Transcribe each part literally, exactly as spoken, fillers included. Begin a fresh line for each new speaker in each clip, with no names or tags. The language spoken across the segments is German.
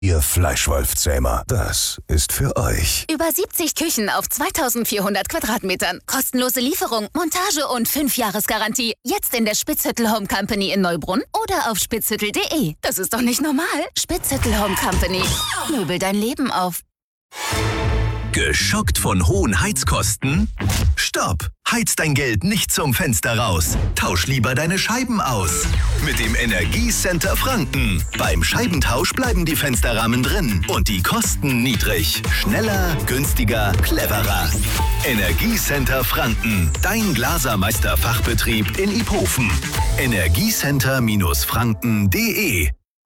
Ihr Fleischwolfzähmer, das ist für euch.
Über siebzig Küchen auf zweitausendvierhundert Quadratmetern. Kostenlose Lieferung, Montage und fünf Jahresgarantie. Jetzt in der Spitzhüttel Home Company in Neubrunn oder auf spitzhüttel punkt de. Das ist doch nicht normal. Spitzhüttel Home Company. Möbel dein Leben auf.
Geschockt von hohen Heizkosten? Stopp! Heiz dein Geld nicht zum Fenster raus. Tausch lieber deine Scheiben aus. Mit dem Energiecenter Franken. Beim Scheibentausch bleiben die Fensterrahmen drin und die Kosten niedrig. Schneller, günstiger, cleverer. Energiecenter Franken. Dein Glasermeister-Fachbetrieb in Iphofen. Energiecenter Franken punkt de.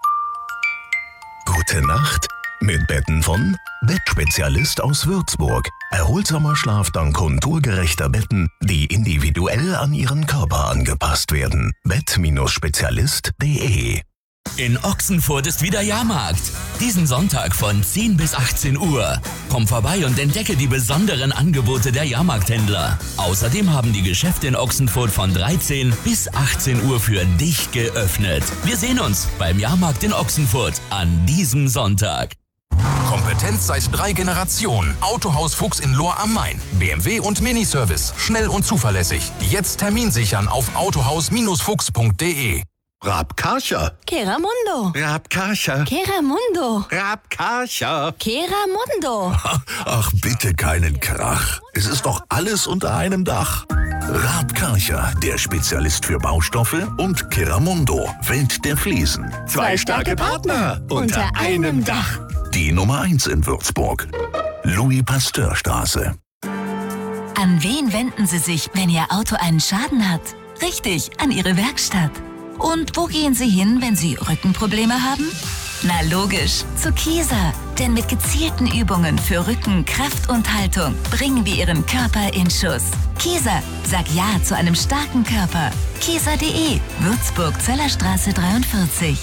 Gute Nacht mit Betten von Bettspezialist aus Würzburg. Erholsamer Schlaf dank konturgerechter Betten, die individuell an Ihren Körper angepasst werden. Bett Spezialist punkt de.
In Ochsenfurt ist wieder Jahrmarkt. Diesen Sonntag von zehn bis achtzehn Uhr. Komm vorbei und entdecke die besonderen Angebote der Jahrmarkthändler. Außerdem haben die Geschäfte in Ochsenfurt von dreizehn bis achtzehn Uhr für dich geöffnet. Wir sehen uns beim Jahrmarkt in Ochsenfurt an diesem Sonntag.
Kompetenz seit drei Generationen. Autohaus Fuchs in Lohr am Main. B M W und Miniservice. Schnell und zuverlässig. Jetzt Termin sichern auf autohaus Fuchs punkt de.
Rabkarcher.
Keramundo.
Rabkarcher.
Keramundo.
Rabkarcher.
Keramundo.
Ach, bitte keinen Krach. Es ist doch alles unter einem Dach. Rabkarcher, der Spezialist für Baustoffe, und Keramundo, Welt der Fliesen.
Zwei starke Partner unter einem Dach.
Die Nummer eins in Würzburg. Louis-Pasteur-Straße.
An wen wenden Sie sich, wenn Ihr Auto einen Schaden hat? Richtig, an Ihre Werkstatt. Und wo gehen Sie hin, wenn Sie Rückenprobleme haben? Na logisch, zu Kieser. Denn mit gezielten Übungen für Rücken, Kraft und Haltung bringen wir Ihren Körper in Schuss. Kieser, sag Ja zu einem starken Körper. Kieser punkt de, Würzburg, Zellerstraße dreiundvierzig.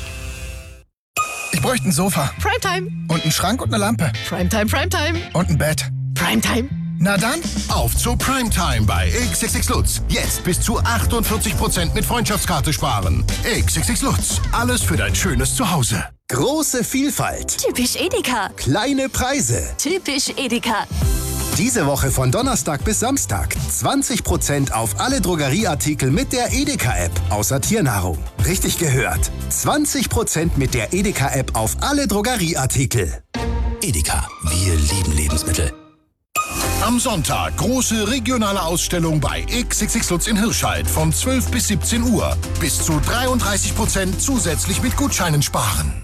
Ich bräuchte ein Sofa.
Primetime.
Und einen Schrank und eine Lampe.
Primetime, Primetime.
Und ein Bett.
Primetime.
Na dann,
auf zu Primetime bei X X X Lutz. Jetzt bis zu achtundvierzig Prozent mit Freundschaftskarte sparen. X X X Lutz. Alles für dein schönes Zuhause.
Große Vielfalt.
Typisch Edeka.
Kleine Preise.
Typisch Edeka.
Diese Woche von Donnerstag bis Samstag zwanzig Prozent auf alle Drogerieartikel mit der Edeka-App, außer Tiernahrung. Richtig gehört. zwanzig Prozent mit der Edeka-App auf alle Drogerieartikel.
Edeka, wir lieben Lebensmittel.
Am Sonntag große regionale Ausstellung bei X X X Lutz in Hirscheid von zwölf bis siebzehn Uhr. Bis zu dreiunddreißig Prozent zusätzlich mit Gutscheinen sparen.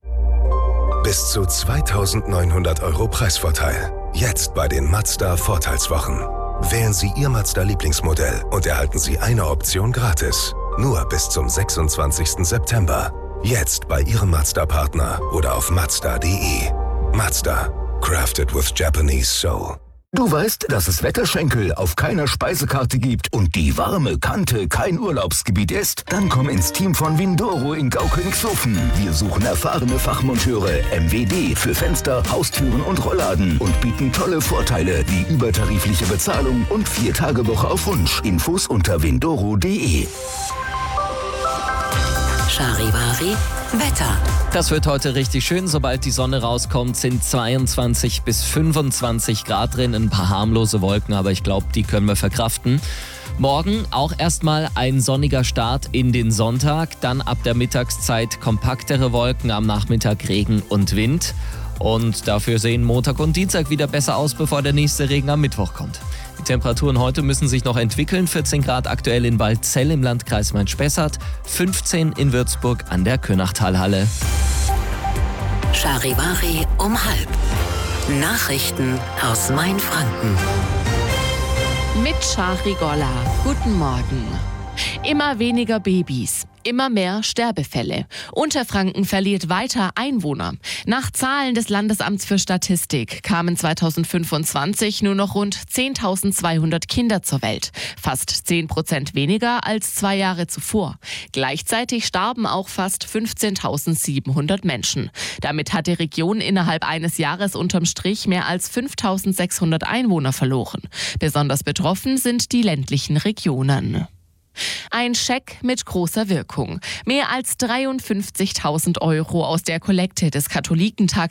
Bis zu zweitausendneunhundert Euro Preisvorteil. Jetzt bei den Mazda Vorteilswochen. Wählen Sie Ihr Mazda-Lieblingsmodell und erhalten Sie eine Option gratis. Nur bis zum sechsundzwanzigsten September. Jetzt bei Ihrem Mazda-Partner oder auf mazda punkt de. Mazda. Crafted with Japanese Soul.
Du weißt, dass es Wetterschenkel auf keiner Speisekarte gibt und die warme Kante kein Urlaubsgebiet ist? Dann komm ins Team von Windoro in Gaukönigshofen. Wir suchen erfahrene Fachmonteure, M W D für Fenster, Haustüren und Rollladen und bieten tolle Vorteile wie übertarifliche Bezahlung und vier Tage Woche auf Wunsch. Infos unter windoro punkt de.
Charivari Wetter.
Das wird heute richtig schön. Sobald die Sonne rauskommt, sind zweiundzwanzig bis fünfundzwanzig Grad drin. Ein paar harmlose Wolken, aber ich glaube, die können wir verkraften. Morgen auch erstmal ein sonniger Start in den Sonntag. Dann ab der Mittagszeit kompaktere Wolken, am Nachmittag Regen und Wind. Und dafür sehen Montag und Dienstag wieder besser aus, bevor der nächste Regen am Mittwoch kommt. Die Temperaturen heute müssen sich noch entwickeln. vierzehn Grad aktuell in Waldzell im Landkreis Main-Spessart, fünfzehn in Würzburg an der Könachtalhalle.
Charivari um halb. Nachrichten aus Mainfranken.
Mit Shari Golla. Guten Morgen. Immer weniger Babys. Immer mehr Sterbefälle. Unterfranken verliert weiter Einwohner. Nach Zahlen des Landesamts für Statistik kamen zweitausendfünfundzwanzig nur noch rund zehntausendzweihundert Kinder zur Welt. Fast zehn Prozent weniger als zwei Jahre zuvor. Gleichzeitig starben auch fast fünfzehntausendsiebenhundert Menschen. Damit hat die Region innerhalb eines Jahres unterm Strich mehr als fünftausendsechshundert Einwohner verloren. Besonders betroffen sind die ländlichen Regionen. Ein Scheck mit großer Wirkung. Mehr als dreiundfünfzigtausend Euro aus der Kollekte des Katholikentags